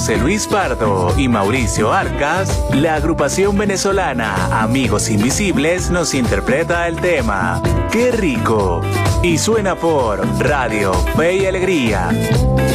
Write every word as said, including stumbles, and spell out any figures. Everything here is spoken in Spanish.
José Luis Pardo y Mauricio Arcas, la agrupación venezolana Amigos Invisibles nos interpreta el tema ¡Qué rico! Y suena por Radio Fe y Alegría.